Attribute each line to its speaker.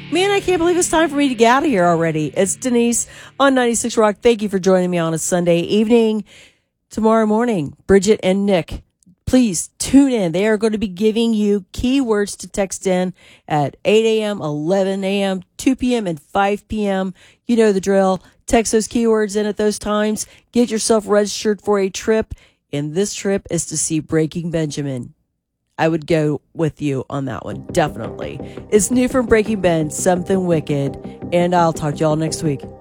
Speaker 1: Man, I can't believe it's time for me to get out of here already. It's Denise on 96 Rock. Thank you for joining me on a Sunday evening. Tomorrow morning, Bridget and Nick, please tune in. They are going to be giving you keywords to text in at 8 a.m., 11 a.m., 2 p.m., and 5 p.m. You know the drill. Text those keywords in at those times. Get yourself registered for a trip. And this trip is to see Breaking Benjamin. I would go with you on that one, definitely. It's new from Breaking Ben, Something Wicked, and I'll talk to y'all next week.